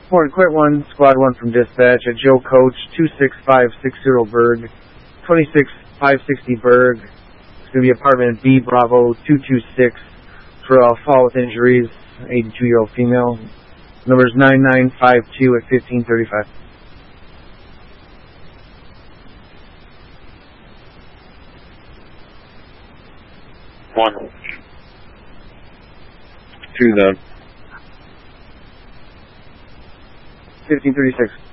Morning, Quit 1, Squad 1 from dispatch at Joe Coach, 26560 Berg, 26560 Berg. It's going to be apartment B, Bravo 226 for a fall with injuries, 82-year-old female. Number is 9952 at 1535. One. Two then. 1536.